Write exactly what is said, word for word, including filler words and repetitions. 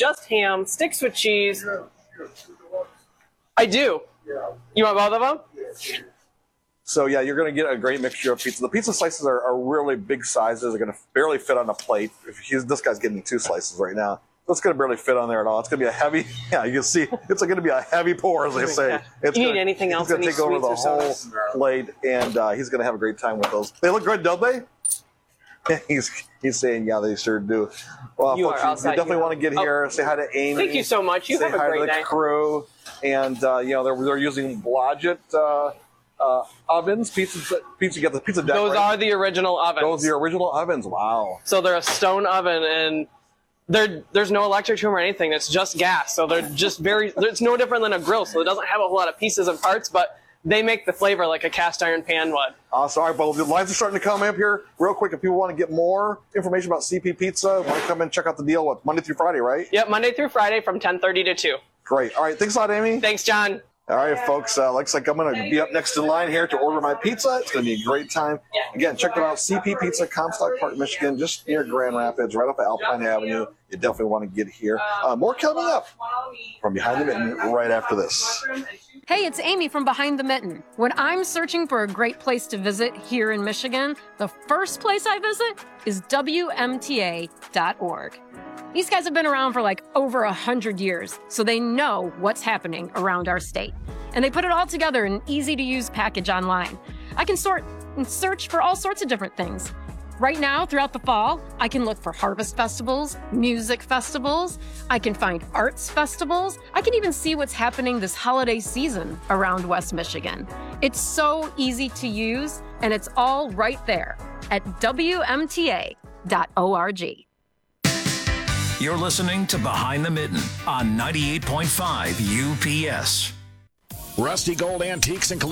just ham, sticks with cheese. I do. You want both of them? So, yeah, you're going to get a great mixture of pizza. The pizza slices are, are really big sizes. They're going to barely fit on a plate. If he's, this guy's getting two slices right now. It's going to barely fit on there at all. It's going to be a heavy, yeah, you can see, it's going to be a heavy pour, as they say. It's you gonna, need anything else? He's going to take over the whole plate, and uh, he's going to have a great time with those. They look good, don't they? he's he's saying, yeah, they sure do. Well, you, folks, are you, outside, you definitely you want to get here, oh. say hi to Amy. Thank you so much. You say have a hi great to the day. crew. And, uh, you know, they're, they're using Blodgett uh, uh, ovens, pizza, pizza, you got the pizza deck, Those right? are the original ovens. Those are the original ovens, wow. So they're a stone oven, and they're, there's no electric to them or anything. It's just gas. So they're just very, it's no different than a grill. So it doesn't have a whole lot of pieces and parts, but they make the flavor like a cast iron pan would. Uh, sorry, but the lines are starting to come up here. Real quick, if people want to get more information about C P Pizza, want to come and check out the deal, what, Monday through Friday, right? Yep, Monday through Friday from ten thirty to two. Great. All right, thanks a lot, Amy. Thanks, John. All right, folks, uh, looks like I'm going to be up next in line here to order my pizza. It's going to be a great time. Again, check them out, C P Pizza, Comstock Park, Michigan, just near Grand Rapids, right off of Alpine Avenue. You definitely want to get here. Uh, more coming up from Behind the Mitten right after this. Hey, it's Amy from Behind the Mitten. When I'm searching for a great place to visit here in Michigan, the first place I visit is W M T A dot org. These guys have been around for like over a hundred years, so they know what's happening around our state. And they put it all together in an easy-to-use package online. I can sort and search for all sorts of different things. Right now, throughout the fall, I can look for harvest festivals, music festivals, I can find arts festivals, I can even see what's happening this holiday season around West Michigan. It's so easy to use, and it's all right there at W M T A dot org. You're listening to Behind the Mitten on ninety-eight point five U P S. Rusty Gold Antiques and